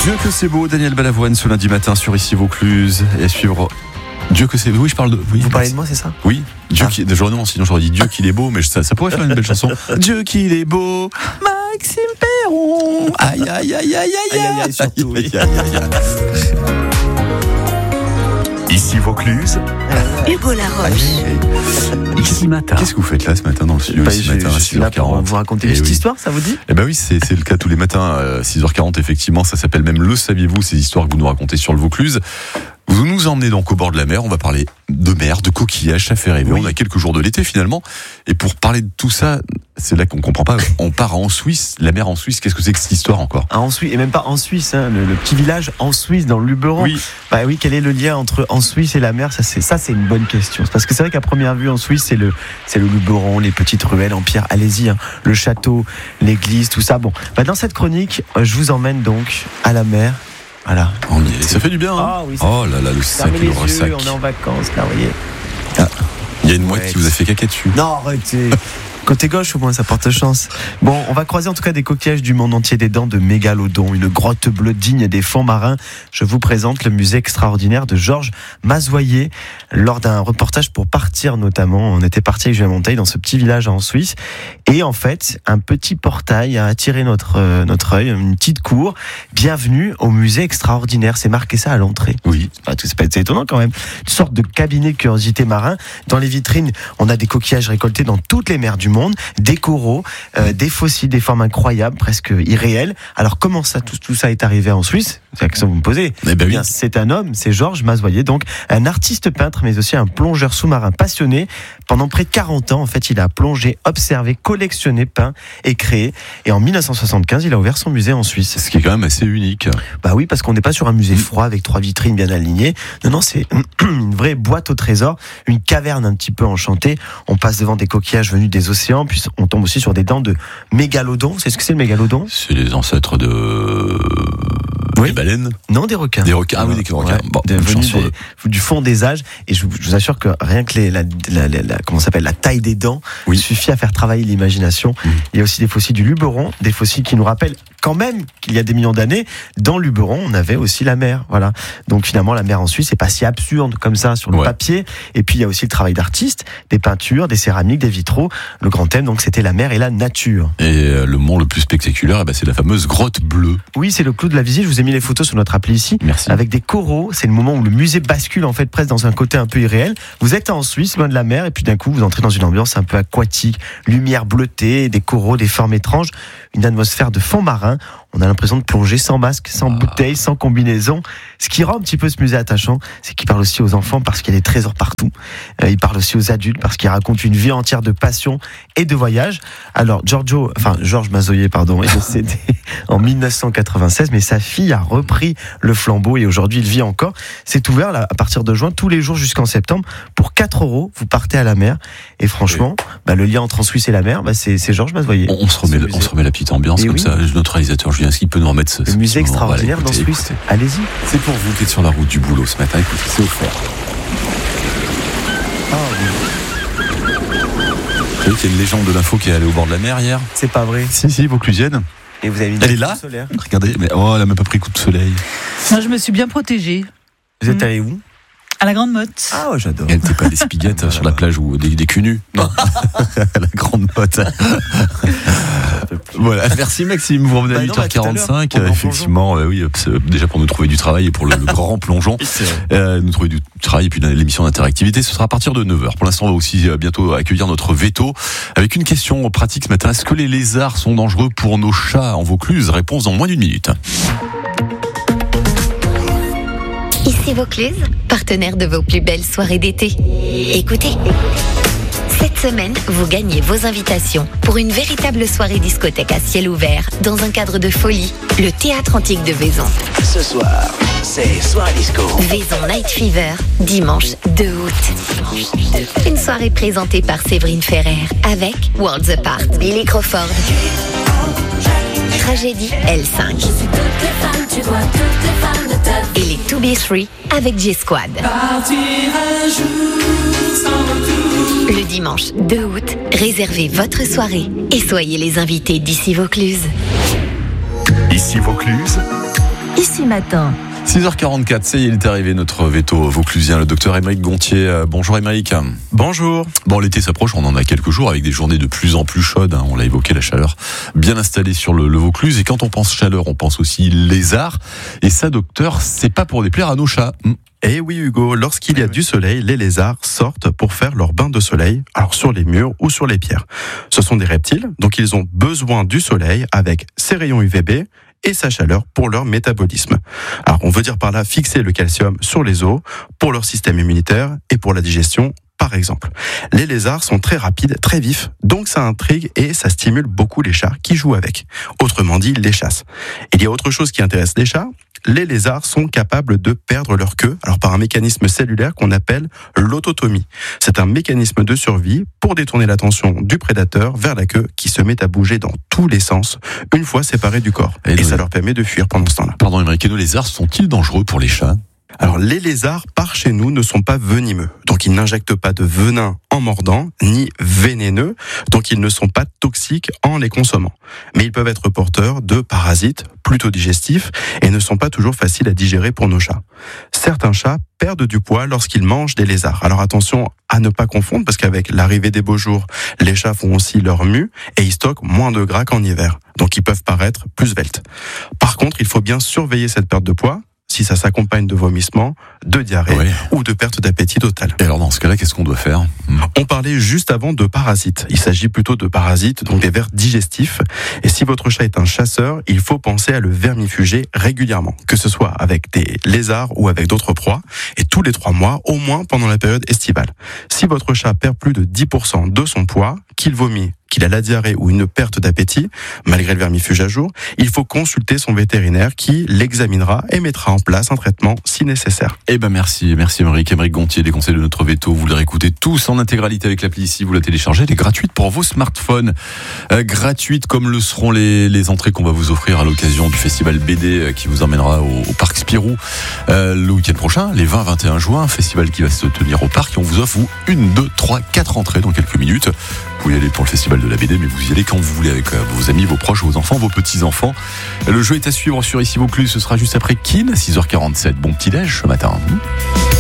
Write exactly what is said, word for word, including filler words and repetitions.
Dieu que c'est beau, Daniel Balavoine ce lundi matin sur Ici Vaucluse et à suivre. Dieu que c'est beau, oui je parle de... Oui, Vous parlez de moi, c'est ça? Oui, Dieu ah. qui... de non, sinon j'aurais dit Dieu qu'il est beau, mais ça, ça pourrait faire une belle chanson. Dieu qu'il est beau, Maxime Perron. Aïe aïe aïe aïe aïe aïe aïe aïe surtout, aïe, aïe, aïe, aïe. Ici Vaucluse, Hugo Laroche. Ici matin. Qu'est-ce que vous faites là ce matin dans le studio? bah, ce je, matin je à suis là pour vous raconter une Eh petite oui. histoire, ça vous dit? Eh ben oui, c'est, c'est le cas tous les matins à six heures quarante, effectivement. Ça s'appelle même Le Saviez-vous, ces histoires que vous nous racontez sur le Vaucluse. Vous nous emmenez donc au bord de la mer. On va parler de mer, de coquillages, ça fait rêver. Oui. On a quelques jours de l'été finalement. Et pour parler de tout ça, c'est là qu'on comprend pas. On part en Suisse. La mer en Suisse, qu'est-ce que c'est que cette histoire encore? Ah, en Suisse, et même pas en Suisse, hein, le, le petit village en Suisse, dans le Luberon. Oui. Bah oui, quel est le lien entre en Suisse et la mer? Ça, c'est, ça, c'est une bonne question. Parce que c'est vrai qu'à première vue, en Suisse, c'est le, c'est le Luberon, les petites ruelles en pierre. Allez-y, hein, le château, l'église, tout ça. Bon, bah dans cette chronique, je vous emmène donc à la mer. Voilà. On y est. Ça fait du bien. Hein Ah oui, ça oh là là, le sac, fermez les le yeux, ressac. on est en vacances, là, vous voyez. Ah, il y a une mouette Ouais. qui vous a fait caca dessus. Non, arrêtez. Côté gauche, au moins, ça porte chance. Bon, on va croiser en tout cas des coquillages du monde entier, des dents de mégalodon, une grotte bleue digne des fonds marins. Je vous présente le musée extraordinaire de Georges Mazoyer. Lors d'un reportage pour Partir notamment, on était parti avec Julien Monteil dans ce petit village en Suisse. Et en fait, un petit portail a attiré notre, euh, notre œil, une petite cour. Bienvenue au musée extraordinaire. C'est marqué ça à l'entrée. Oui. C'est pas, c'est pas c'est étonnant quand même. Une sorte de cabinet de curiosité marin. Dans les vitrines, on a des coquillages récoltés dans toutes les mers du monde, des coraux, euh, des fossiles, des formes incroyables, presque irréelles. Alors comment ça, tout, tout ça est arrivé en Suisse? C'est la question que vous me posez. Eh ben oui. Bien, c'est un homme, c'est Georges Mazoyer, donc un artiste peintre, mais aussi un plongeur sous-marin passionné. Pendant près de quarante ans, en fait, il a plongé, observé, collectionné, peint et créé. Et en mille neuf cent soixante-quinze, il a ouvert son musée en Suisse. Ce qui est quand même assez unique. Bah oui, parce qu'on n'est pas sur un musée froid avec trois vitrines bien alignées. Non, non, c'est une vraie boîte au trésor, une caverne un petit peu enchantée. On passe devant des coquillages venus des océans, puis on tombe aussi sur des dents de mégalodon. C'est ce que c'est le mégalodon? C'est les ancêtres de... Oui. Des baleines. Non, des requins. Des requins. Ah oui, des requins. Ouais, Bon, de- une venus chance sur des- du fond des âges. Et je, vous- je vous assure que rien que les, la, la, la, la- comment ça s'appelle, la taille des dents Oui. suffit à faire travailler l'imagination. Mmh. Il y a aussi des fossiles du Luberon, des fossiles qui nous rappellent quand même qu'il y a des millions d'années, dans le Luberon, on avait aussi la mer. Voilà. Donc finalement, la mer en Suisse, c'est pas si absurde comme ça sur le Ouais. papier. Et puis il y a aussi le travail d'artistes, des peintures, des céramiques, des vitraux. Le grand thème, donc, c'était la mer et la nature. Et euh, le mont le plus spectaculaire, eh ben, c'est la fameuse grotte bleue. Oui, c'est le clou de la visite. Je vous ai mis les photos sur notre appli ici. Merci. Avec des coraux, c'est le moment où le musée bascule en fait presque dans un côté un peu irréel. Vous êtes en Suisse, loin de la mer, et puis d'un coup vous entrez dans une ambiance un peu aquatique, lumière bleutée, des coraux, des formes étranges, une atmosphère de fond marin. On a l'impression de plonger sans masque, sans Ah. bouteille, sans combinaison. Ce qui rend un petit peu ce musée attachant, c'est qu'il parle aussi aux enfants parce qu'il y a des trésors partout. Euh, il parle aussi aux adultes parce qu'il raconte une vie entière de passion et de voyage. Alors Giorgio, enfin Georges Mazoyer, pardon, est décédé en mille neuf cent quatre-vingt-seize, mais sa fille a repris le flambeau et aujourd'hui il vit encore. C'est ouvert là, à partir de juin, tous les jours jusqu'en septembre. Pour quatre euros, vous partez à la mer. Et franchement, bah, le lien entre en Suisse et la mer, bah, c'est, c'est Georges Mazoyer. On, on se remet, Ce on musée. se remet la petite ambiance Et comme oui. ça. Notre réalisateur Julien, est-ce qu'il peut nous remettre ce, Le ce musée petit moment? Voilà, extraordinaire dans écoutez, Suisse. écoutez. Allez-y. C'est pour vous qui êtes sur la route du boulot ce matin. Écoutez, c'est offert. Ah, oui. Vous savez qu'il y a une légende de l'info qui est allée au bord de la mer hier? C'est pas vrai. Si, si, Vauclusienne. Et vous avez mis Elle une est là coupe solaire. Regardez, mais oh, elle a même pas pris coup de soleil. Moi, je me suis bien protégée. Vous êtes Mm. allé où? À la Grande Motte. Ah ouais, j'adore. Elle n'était pas des spiguettes sur la plage ou des, des culs nus. Non. La grande pote. Voilà. Merci Maxime. Vous revenez à Bah non, bah, huit heures quarante-cinq. tout à l'heure, pour le Effectivement, euh, oui, c'est déjà pour nous trouver du travail et pour le, le grand plongeon. Euh, nous trouver du travail et puis l'émission d'interactivité. Ce sera à partir de neuf heures. Pour l'instant, on va aussi euh, bientôt accueillir notre veto avec une question pratique ce matin. Est-ce que les lézards sont dangereux pour nos chats en Vaucluse? Réponse dans moins d'une minute. Ici Vaucluse, partenaire de vos plus belles soirées d'été. Écoutez, cette semaine, vous gagnez vos invitations pour une véritable soirée discothèque à ciel ouvert dans un cadre de folie, le Théâtre Antique de Vaison. Ce soir, c'est Soirée Disco. Vaison Night Fever, dimanche deux août. Une soirée présentée par Séverine Ferrer avec Worlds Apart, Billy Crawford, Tragédie L cinq et les deux B trois avec G-Squad. Le dimanche deux août, réservez votre soirée et soyez les invités d'Ici Vaucluse. Ici Vaucluse, Ici Matin. six heures quarante-quatre, ça y est, il est arrivé notre veto vauclusien, le docteur Aymeric Gontier. Euh, bonjour Aymeric. Bonjour. Bon, l'été s'approche, on en a quelques jours avec des journées de plus en plus chaudes. Hein, on l'a évoqué, la chaleur bien installée sur le, le Vaucluse. Et quand on pense chaleur, on pense aussi lézard. Et ça, docteur, c'est pas pour déplaire à nos chats. Hum. Eh oui Hugo, lorsqu'il y a du soleil, les lézards sortent pour faire leur bain de soleil, alors sur les murs ou sur les pierres. Ce sont des reptiles, donc ils ont besoin du soleil avec ses rayons U V B et sa chaleur pour leur métabolisme. Alors on veut dire par là fixer le calcium sur les os pour leur système immunitaire et pour la digestion. Par exemple, les lézards sont très rapides, très vifs, donc ça intrigue et ça stimule beaucoup les chats qui jouent avec. Autrement dit, ils les chassent. Il y a autre chose qui intéresse les chats. Les lézards sont capables de perdre leur queue, alors par un mécanisme cellulaire qu'on appelle l'autotomie. C'est un mécanisme de survie pour détourner l'attention du prédateur vers la queue qui se met à bouger dans tous les sens une fois séparée du corps. Et, et ça leur permet de fuir pendant ce temps-là. Pardon, Aymeric, nos lézards sont-ils dangereux pour les chats ? Alors, les lézards, par chez nous, ne sont pas venimeux. Donc, ils n'injectent pas de venin en mordant, ni vénéneux. Donc, ils ne sont pas toxiques en les consommant. Mais ils peuvent être porteurs de parasites plutôt digestifs et ne sont pas toujours faciles à digérer pour nos chats. Certains chats perdent du poids lorsqu'ils mangent des lézards. Alors, attention à ne pas confondre parce qu'avec l'arrivée des beaux jours, les chats font aussi leur mue et ils stockent moins de gras qu'en hiver. Donc, ils peuvent paraître plus sveltes. Par contre, il faut bien surveiller cette perte de poids si ça s'accompagne de vomissements, de diarrhée oui. ou de perte d'appétit total. Et alors dans ce cas-là, qu'est-ce qu'on doit faire ? mmh. On parlait juste avant de parasites. Il s'agit plutôt de parasites, donc des vers digestifs. Et si votre chat est un chasseur, il faut penser à le vermifuger régulièrement, que ce soit avec des lézards ou avec d'autres proies, et tous les trois mois, au moins pendant la période estivale. Si votre chat perd plus de dix pour cent de son poids, qu'il vomit, qu'il a la diarrhée ou une perte d'appétit, malgré le vermifuge à jour, il faut consulter son vétérinaire qui l'examinera et mettra en place un traitement si nécessaire. Eh ben merci, merci Aymeric, Aymeric Gontier, des conseils de notre veto. Vous les réécoutez tous en intégralité avec l'appli ici, vous la téléchargez, elle est gratuite pour vos smartphones. Euh, gratuite comme le seront les, les entrées qu'on va vous offrir à l'occasion du festival B D euh, qui vous emmènera au, au parc Spirou euh, le week-end prochain, les vingt vingt et un juin, festival qui va se tenir au parc et on vous offre vous, une, deux, trois, quatre entrées dans quelques minutes. Vous pouvez y aller pour le festival de la B D, mais vous y allez quand vous voulez avec vos amis, vos proches, vos enfants, vos petits-enfants. Le jeu est à suivre sur Ici Vaucluse, ce sera juste après Kin, six heures quarante-sept. Bon petit-déj ce matin.